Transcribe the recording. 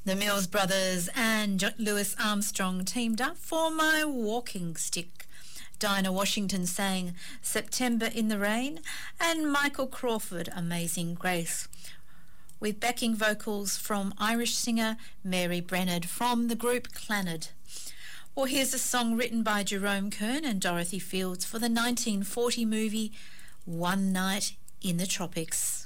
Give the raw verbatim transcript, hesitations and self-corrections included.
The Mills Brothers and Louis Armstrong teamed up for My Walking Stick. Dinah Washington sang September in the Rain, and Michael Crawford, Amazing Grace, with backing vocals from Irish singer Mary Brennard from the group Clannad. Well, here's a song written by Jerome Kern and Dorothy Fields for the nineteen forty movie One Night in the Tropics.